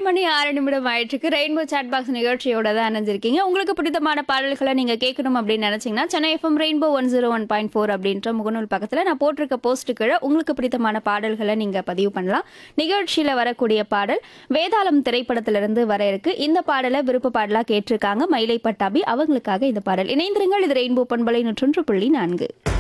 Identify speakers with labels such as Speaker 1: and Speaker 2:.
Speaker 1: மணி 6 ஆயிடுச்சு. Rainbow chat box நிகழ்ச்சியோட தான் இணைஞ்சிருக்கீங்க. உங்களுக்கு பிடித்தமான பாடல்களை நீங்க கேட்கணும் அப்படின்னு நினைச்சீங்கன்னா சென்னை எஃப்எம் ரெயின்போ 101.4 அப்படின்ற முகநூல் பக்கத்துல நான் போட்டிருக்க போஸ்ட் கீழே உங்களுக்கு பிடித்தமான பாடல்களை நீங்க பதிவு பண்ணலாம். நிகழ்ச்சியில வரக்கூடிய பாடல் வேதாளம் திரைப்படத்திலிருந்து வர இருக்கு. இந்த பாடலை விருப்ப பாடலா கேட்டிருக்காங்க மயிலை பட்டாபி. அவங்களுக்காக இந்த பாடல். இணைந்திருங்கள். இது ரெயின்போ பண்பலை 101.4.